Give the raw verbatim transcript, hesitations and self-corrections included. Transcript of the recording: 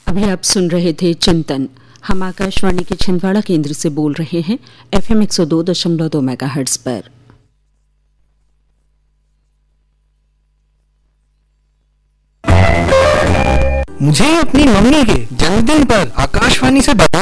अभी आप सुन रहे थे चिंतन। हम आकाशवाणी के छिंदवाड़ा केंद्र से बोल रहे हैं एफएम एक सौ दो दशमलव दो मेगाहर्ट्ज पर। मुझे अपनी मम्मी के जन्मदिन पर आकाशवाणी से